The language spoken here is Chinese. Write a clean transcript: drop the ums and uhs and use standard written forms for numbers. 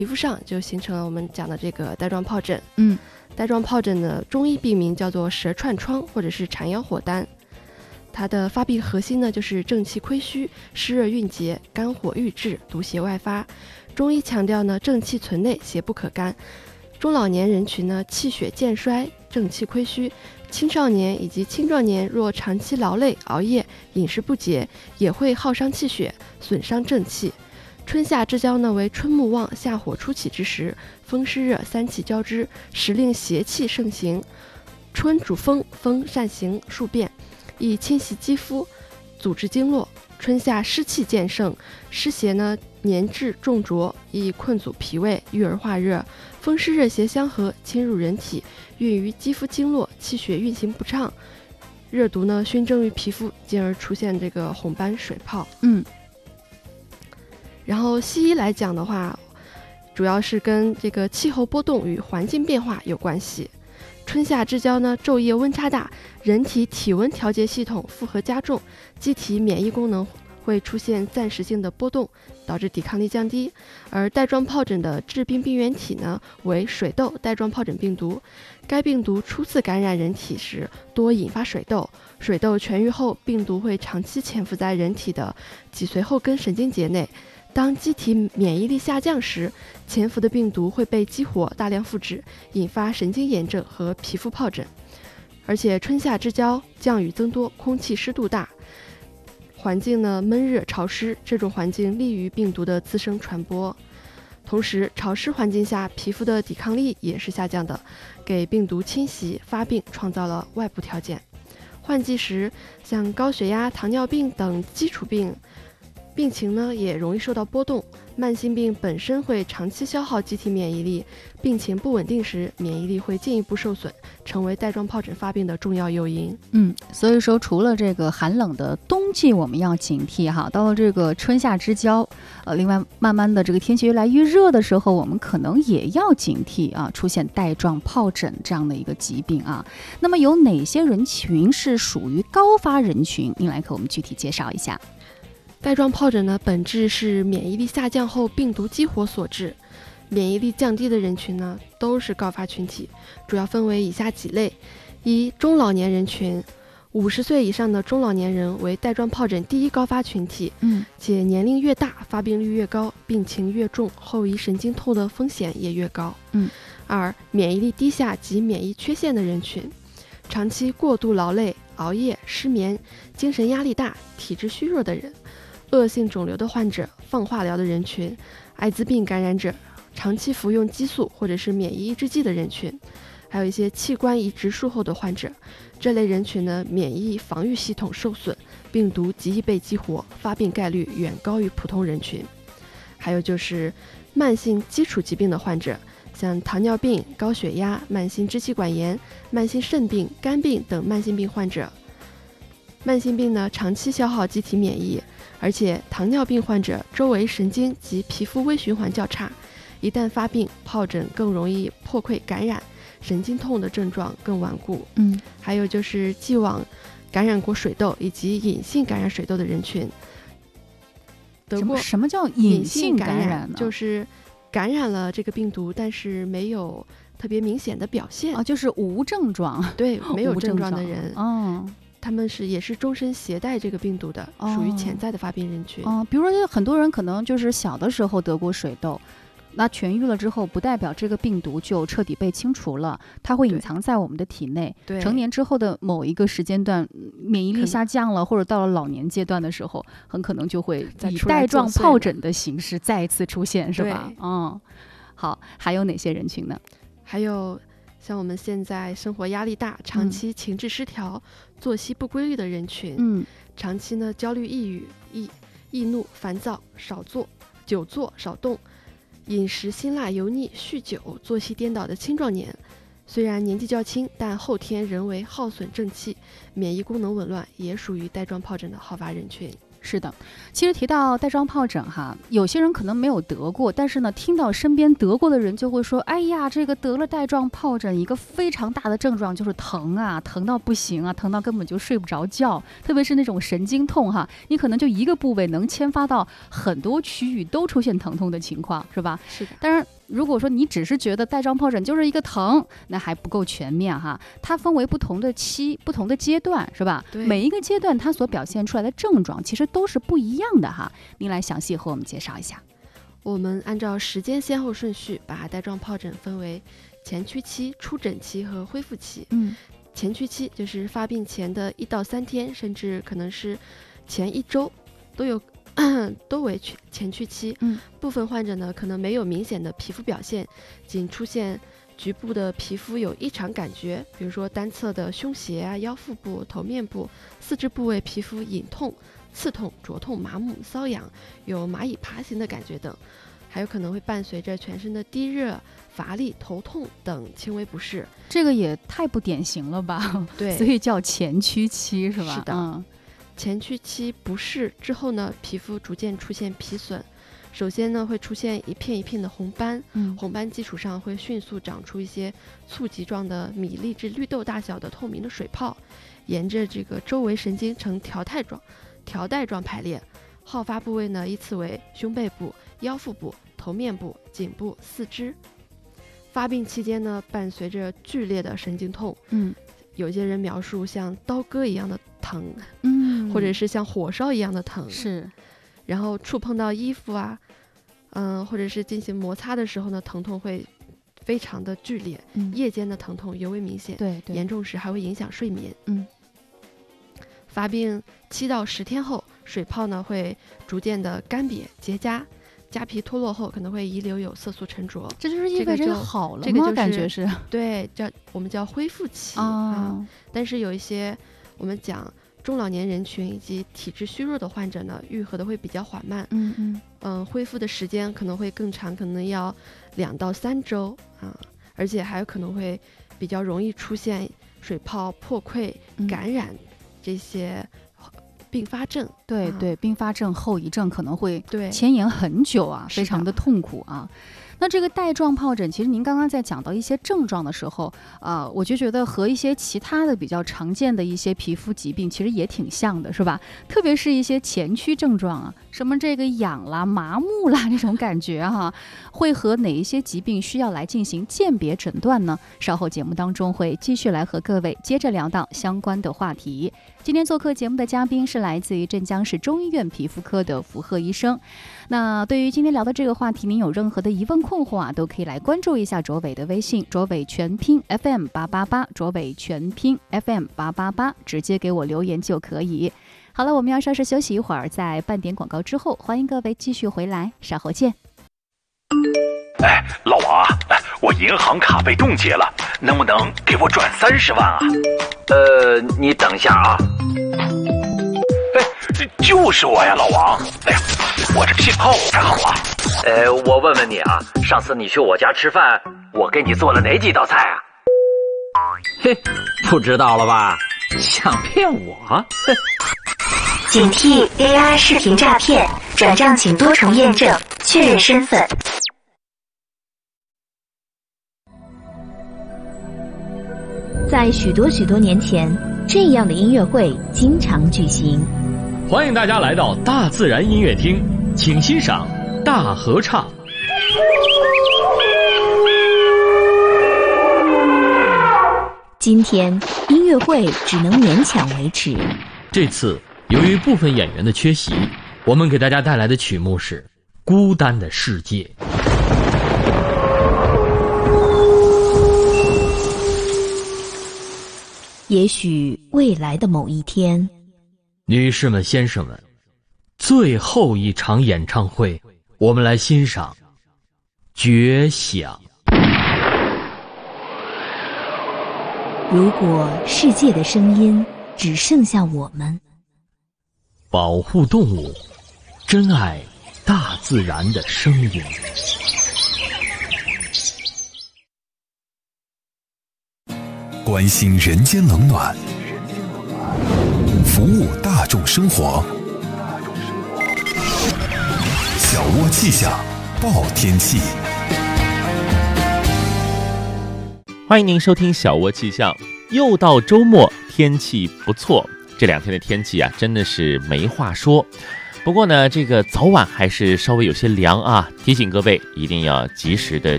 皮肤上就形成了我们讲的这个带状疱疹。带状疱疹的中医病名叫做蛇串疮或者是缠腰火丹。它的发病核心呢就是正气亏虚、湿热蕴结、肝火郁滞、毒邪外发。中医强调呢正气存内，邪不可干。中老年人群呢气血渐衰，正气亏虚。青少年以及青壮年若长期劳累、熬夜、饮食不节，也会耗伤气血，损伤正气。春夏之交呢为春木旺、夏火初起之时，风湿热三气交织，时令邪气盛行。春主风，风善行数变，易侵袭肌肤，阻滞经络。春夏湿气渐盛，湿邪呢粘滞重浊，易困阻脾胃，郁而化热。风湿热邪相合，侵入人体，运于肌肤经络，气血运行不畅，热毒呢熏蒸于皮肤，进而出现这个红斑水泡。然后西医来讲的话，主要是跟这个气候波动与环境变化有关系。春夏之交呢，昼夜温差大，人体体温调节系统负荷加重，机体免疫功能会出现暂时性的波动，导致抵抗力降低。而带状疱疹的致病病原体呢为水痘带状疱疹病毒。该病毒初次感染人体时多引发水痘，水痘痊愈后，病毒会长期潜伏在人体的脊髓后根神经节内。当机体免疫力下降时，潜伏的病毒会被激活，大量复制，引发神经炎症和皮肤疱疹。而且春夏之交，降雨增多，空气湿度大，环境呢闷热潮湿，这种环境利于病毒的滋生传播。同时，潮湿环境下，皮肤的抵抗力也是下降的，给病毒侵袭发病创造了外部条件。换季时，像高血压、糖尿病等基础病情呢也容易受到波动。慢性病本身会长期消耗机体免疫力，病情不稳定时，免疫力会进一步受损，成为带状疱疹发病的重要诱因。 所以说除了这个寒冷的冬季我们要警惕哈，到了这个春夏之交，另外慢慢的这个天气越来越热的时候，我们可能也要警惕啊，出现带状疱疹这样的一个疾病啊。那么有哪些人群是属于高发人群？您来给我们具体介绍一下。 带状疱疹呢，本质是免疫力下降后病毒激活所致。免疫力降低的人群呢，都是高发群体，主要分为以下几类：一、中老年人群，50岁以上的中老年人为带状疱疹第一高发群体，且年龄越大，发病率越高，病情越重，后遗神经痛的风险也越高。二、免疫力低下及免疫缺陷的人群，长期过度劳累、熬夜、失眠、精神压力大、体质虚弱的人。恶性肿瘤的患者、放化疗的人群、艾滋病感染者、长期服用激素或者是免疫抑制剂的人群，还有一些器官移植术后的患者。这类人群呢，免疫防御系统受损，病毒极易被激活，发病概率远高于普通人群。还有就是慢性基础疾病的患者，像糖尿病、高血压、慢性支气管炎、慢性肾病、肝病等慢性病患者。慢性病呢，长期消耗机体免疫，而且糖尿病患者周围神经及皮肤微循环较差，一旦发病，疱疹更容易破溃感染，神经痛的症状更顽固。还有就是既往感染过水痘以及隐性感染水痘的人群。 什么叫隐性感染呢？ 就是感染了这个病毒，但是没有特别明显的表现就是无症状。 对，没有症状的人。他们也是终身携带这个病毒的，属于潜在的发病人群。 比如说很多人可能就是小的时候得过水痘，那痊愈了之后，不代表这个病毒就彻底被清除了，它会隐藏在我们的体内。成年之后的某一个时间段，免疫力下降了，或者到了老年阶段的时候，很可能就会以带状疱疹的形式再一次出现，是吧？好，还有哪些人群呢？ 还有像我们现在生活压力大，长期情志失调、作息不规律的人群，长期呢焦虑、抑郁、易怒、烦躁、久坐少动，饮食辛辣油腻、酗酒、作息颠倒的青壮年。虽然年纪较轻，但后天仍为耗损正气，免疫功能紊乱，也属于带状疱疹的好发人群。 是的，其实提到带状疱疹哈，有些人可能没有得过，但是呢，听到身边得过的人就会说，哎呀，这个得了带状疱疹，一个非常大的症状就是疼啊，疼到不行啊，疼到根本就睡不着觉，特别是那种神经痛哈，你可能就一个部位能牵发到很多区域都出现疼痛的情况，是吧？ 是的。 当然，如果说你只是觉得带状疱疹就是一个疼，那还不够全面哈。它分为不同的期、不同的阶段，是吧？ 对。 每一个阶段它所表现出来的症状其实都是不一样的哈。您来详细和我们介绍一下。 我们按照时间先后顺序，把带状疱疹分为前驱期、出疹期和恢复期。前驱期就是发病前的1到3天，甚至可能是前1周都为前驱期。部分患者呢可能没有明显的皮肤表现，仅出现局部的皮肤有异常感觉，比如说单侧的胸胁啊、腰腹部、头面部、四肢部位皮肤隐痛、刺痛、灼痛、麻木、瘙痒，有蚂蚁爬行的感觉等，还有可能会伴随着全身的低热、乏力、头痛等轻微不适。 这个也太不典型了吧？ 对， 所以叫前驱期是吧？ 是的。前驱期不适之后呢，皮肤逐渐出现皮损，首先呢会出现一片一片的红斑，红斑基础上会迅速长出一些簇集状的米粒至绿豆大小的透明的水泡，沿着这个周围神经呈条带状排列，好发部位呢依次为胸背部、腰腹部、头面部、颈部、四肢。发病期间呢，伴随着剧烈的神经痛，有些人描述像刀割一样的疼，或者是像火烧一样的疼， 是。 然后触碰到衣服啊，或者是进行摩擦的时候呢，疼痛会非常的剧烈，夜间的疼痛尤为明显， 对， 严重时还会影响睡眠。发病7到10天后，水泡呢会逐渐的干瘪结痂，痂皮脱落后可能会遗留有色素沉着， 这就是意味着好了吗？ 这个就是感觉是对，我们叫恢复期但是有一些我们讲中老年人群以及体质虚弱的患者呢，愈合的会比较缓慢，恢复的时间可能会更长，可能要2到3周而且还有可能会比较容易出现水泡、破溃、感染这些并发症。 对，并发症后遗症可能会牵延很久啊，非常的痛苦啊。那这个带状疱疹，其实您刚刚在讲到一些症状的时候，我就觉得和一些其他的比较常见的一些皮肤疾病其实也挺像的，是吧？特别是一些前驱症状啊，什么这个痒啦、麻木啦这种感觉哈，会和哪一些疾病需要来进行鉴别诊断呢？稍后节目当中会继续来和各位接着聊到相关的话题。今天做客节目的嘉宾是来自于镇江市中医院皮肤科的符贺医生。那对于今天聊的这个话题，您有任何的疑问困惑啊，都可以来关注一下卓伟的微信，卓伟全拼 FM888，卓伟全拼 FM888，直接给我留言就可以。好了，我们要稍事休息一会儿，在半点广告之后，欢迎各位继续回来，稍后见。 哎，老王啊，我银行卡被冻结了，能不能给我转30万啊？ 你等一下啊。 哎，就是我呀，老王。哎呀，我这信号不太好啊。 我问问你啊，上次你去我家吃饭，我给你做了哪几道菜啊？ 嘿，不知道了吧？想骗我？ 警惕 AI 视频诈骗，转账请多重验证，确认身份。在许多年前，这样的音乐会经常举行。 欢迎大家来到大自然音乐厅，请欣赏大合唱。 今天音乐会只能勉强维持。 这次由于部分演员的缺席，我们给大家带来的曲目是《孤单的世界》。 也许未来的某一天， 女士们、先生们，最后一场演唱会，我们来欣赏《绝响》。 如果世界的声音只剩下我们， 保护动物，珍爱大自然的声音。 关心人间冷暖，服务大众生活。 小窝气象报天气。 欢迎您收听小窝气象。又到周末，天气不错，这2天的天气啊，真的是没话说。不过呢，这个早晚还是稍微有些凉啊，提醒各位一定要及时的